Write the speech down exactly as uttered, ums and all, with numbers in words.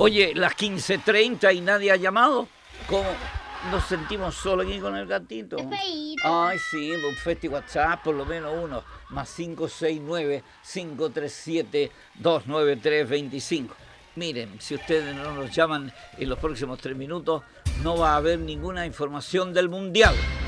Oye, las quince treinta y nadie ha llamado. ¿Cómo? Nos sentimos solos aquí con el gatito. Ay, sí, un festi WhatsApp, por lo menos uno. Más cinco seis nueve, cinco tres siete, dos nueve tres dos cinco. Miren, si ustedes no nos llaman en los próximos tres minutos, no va a haber ninguna información del Mundial.